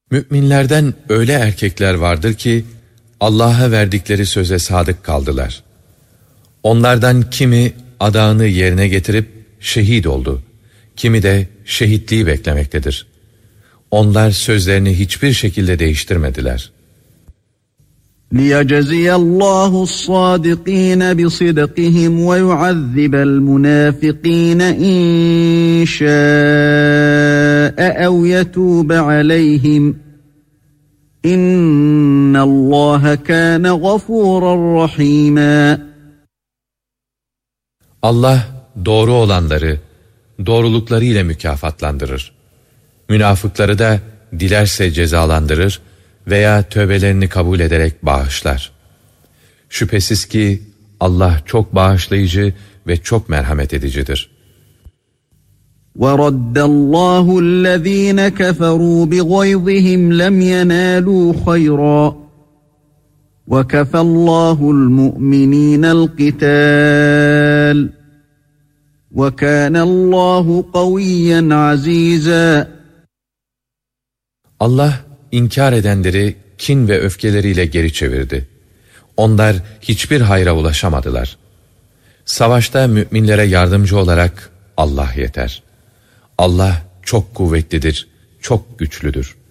Müminlerden öyle erkekler vardır ki Allah'a verdikleri söze sadık kaldılar. Onlardan kimi adağını yerine getirip şehit oldu, kimi de şehitliği beklemektedir. Onlar sözlerini hiçbir şekilde değiştirmediler. لِيَجْزِيَ اللّٰهُ الصَّادِقِينَ بِصِدْقِهِمْ وَيُعَذِّبَ الْمُنَافِقِينَ اِنْ شَاءَ اَوْ يَتُوبَ عَلَيْهِمْ اِنَّ اللّٰهَ كَانَ غَفُورًا رَحِيمًا. Allah doğru olanları doğruluklarıyla mükafatlandırır. Münafıkları da dilerse cezalandırır veya tövbelerini kabul ederek bağışlar. Şüphesiz ki Allah çok bağışlayıcı ve çok merhamet edicidir. وَرَدَّ اللّٰهُ الَّذ۪ينَ كَفَرُوا بِغَيْظِهِمْ لَمْ يَنَالُوا خَيْرًا وَكَفَى اللّٰهُ الْمُؤْمِنِينَ الْقِتَالَ وَكَانَ اللّٰهُ قَوِيًّا عَز۪يزًا. Allah inkar edenleri kin ve öfkeleriyle geri çevirdi. Onlar hiçbir hayra ulaşamadılar. Savaşta müminlere yardımcı olarak Allah yeter. Allah çok kuvvetlidir, çok güçlüdür.